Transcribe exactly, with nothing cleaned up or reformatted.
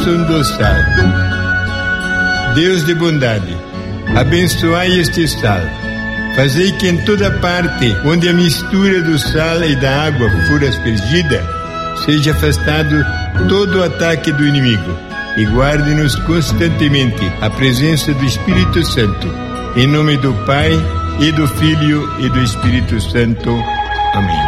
bênção do sal. Deus de bondade, abençoai este sal. Fazei que em toda parte onde a mistura do sal e da água for aspergida, seja afastado todo o ataque do inimigo, e guarde-nos constantemente a presença do Espírito Santo. Em nome do Pai, e do Filho, e do Espírito Santo. Amém.